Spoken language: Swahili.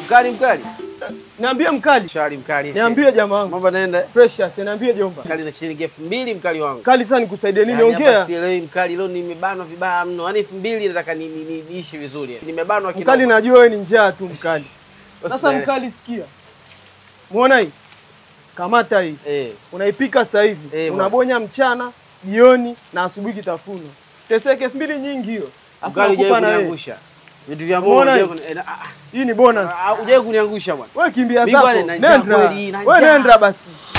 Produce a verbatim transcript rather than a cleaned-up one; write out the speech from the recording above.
Mkali mkali. Niambie mkali. Shari mkali. Niambie jamaa wangu. Mambo naenda. Precious, niambie jomba. Mkali na shilingi elfu mbili mkali wangu. Kali sana nikusaidie nini? Ongea. Leo mkali leo nimebanwa vibaya mno. Yaani elfu mbili nataka niishi vizuri. Nimebanwa kidogo. Mkali najua wewe ni njaa tu mkali. Sasa mkali sikia. Muona hii? Kamata hii. Eh. Unaipika sasa hivi. Eh, unabonya mchana, jioni na asubuhi kitafuno. Teseke elfu mbili nyingi hiyo. Mkali hujawahi kuniangusha. Vitu vya Mungu hujawahi. Hii ni bonus. Hujawahi kuniangusha bwana. Wewe kimbia zako. Nenda. Wewe nenda basi.